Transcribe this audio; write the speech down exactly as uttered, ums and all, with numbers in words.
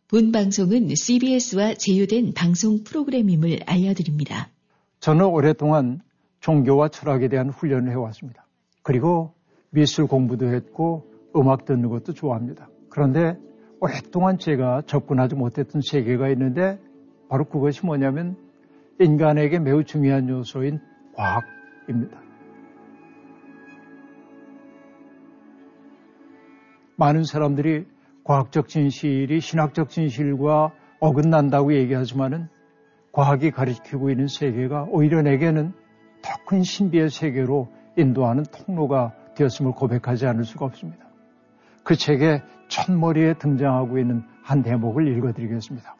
본 방송은 씨비에스와 제휴된 방송 프로그램임을 알려드립니다. 저는 오랫동안 종교와 철학에 대한 훈련을 해왔습니다. 그리고 미술 공부도 했고 음악 듣는 것도 좋아합니다. 그런데 오랫동안 제가 접근하지 못했던 세계가 있는데 바로 그것이 뭐냐면 인간에게 매우 중요한 요소인 과학입니다. 많은 사람들이 과학적 진실이 신학적 진실과 어긋난다고 얘기하지만은 과학이 가리키고 있는 세계가 오히려 내게는 더 큰 신비의 세계로 인도하는 통로가 되었음을 고백하지 않을 수가 없습니다. 그 책의 첫머리에 등장하고 있는 한 대목을 읽어드리겠습니다.